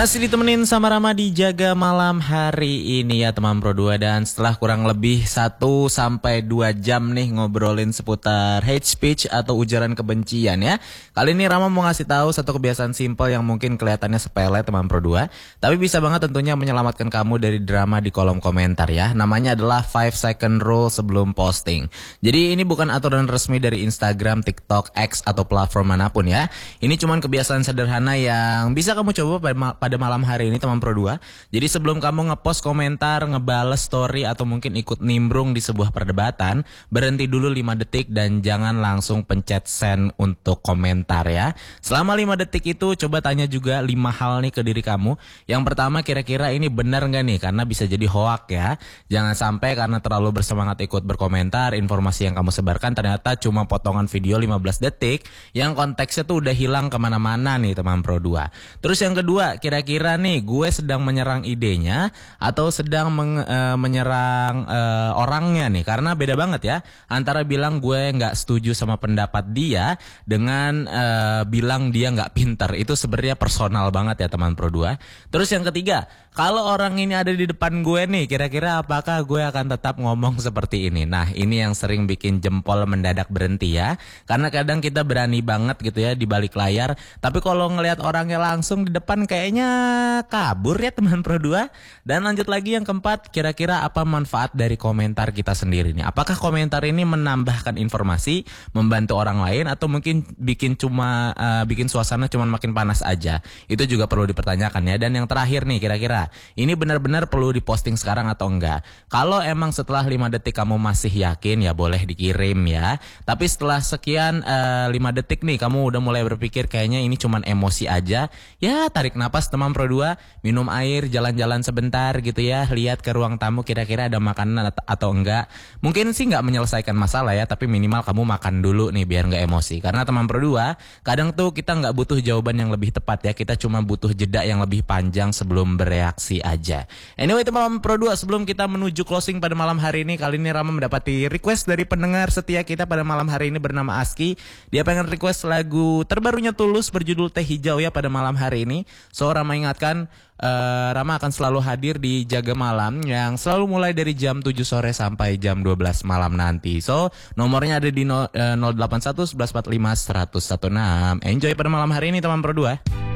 Masih ditemenin sama Rama di Jaga Malam hari ini ya teman Pro 2. Dan setelah kurang lebih 1-2 jam nih ngobrolin seputar hate speech atau ujaran kebencian ya. Kali ini Rama mau ngasih tahu satu kebiasaan simpel yang mungkin kelihatannya sepele teman Pro 2, tapi bisa banget tentunya menyelamatkan kamu dari drama di kolom komentar ya. Namanya adalah 5 second rule sebelum posting. Jadi ini bukan aturan resmi dari Instagram, TikTok, X atau platform manapun ya. Ini cuman kebiasaan sederhana yang bisa kamu coba pada malam hari ini teman Pro 2. Jadi sebelum kamu ngepost komentar, ngebales story atau mungkin ikut nimbrung di sebuah perdebatan, berhenti dulu 5 detik dan jangan langsung pencet send untuk komentar ya. Selama 5 detik itu coba tanya juga 5 hal nih ke diri kamu. Yang pertama, kira-kira ini benar nggak nih? Karena bisa jadi hoak ya. Jangan sampai karena terlalu bersemangat ikut berkomentar, informasi yang kamu sebarkan ternyata cuma potongan video 15 detik yang konteksnya tuh udah hilang kemana-mana nih teman Pro 2. Terus yang kedua, kira-kira nih gue sedang menyerang idenya atau sedang menyerang orangnya nih. Karena beda banget ya antara bilang gue nggak setuju sama pendapat dia dengan bilang dia nggak pintar. Itu sebenarnya personal banget ya teman Pro 2. Terus yang ketiga, kalau orang ini ada di depan gue nih, kira-kira apakah gue akan tetap ngomong seperti ini? Nah, ini yang sering bikin jempol mendadak berhenti ya. Karena kadang kita berani banget gitu ya di balik layar, tapi kalau ngelihat orangnya langsung di depan kayaknya kabur ya teman Pro 2. Dan lanjut lagi yang keempat, kira-kira apa manfaat dari komentar kita sendiri nih? Apakah komentar ini menambahkan informasi, membantu orang lain, atau mungkin bikin suasana cuma makin panas aja? Itu juga perlu dipertanyakan ya. Dan yang terakhir nih, kira-kira ini benar-benar perlu diposting sekarang atau enggak? Kalau emang setelah 5 detik kamu masih yakin, ya boleh dikirim ya. Tapi setelah sekian 5 detik nih kamu udah mulai berpikir kayaknya ini cuman emosi aja, ya tarik napas teman Pro 2, minum air, jalan-jalan sebentar gitu ya, lihat ke ruang tamu kira-kira ada makanan atau enggak. Mungkin sih enggak menyelesaikan masalah ya, tapi minimal kamu makan dulu nih biar enggak emosi. Karena teman Pro 2, kadang tuh kita enggak butuh jawaban yang lebih tepat ya, kita cuma butuh jeda yang lebih panjang sebelum bereaksi aja. Anyway teman Pro 2, sebelum kita menuju closing pada malam hari ini, kali ini Rama mendapati request dari pendengar setia kita pada malam hari ini bernama Aski. Dia pengen request lagu terbarunya Tulus berjudul Teh Hijau ya pada malam hari ini. So Rama ingatkan, Rama akan selalu hadir di Jaga Malam yang selalu mulai dari jam 7 sore sampai jam 12 malam nanti. So nomornya ada di 081 1145 116. Enjoy pada malam hari ini teman Pro 2.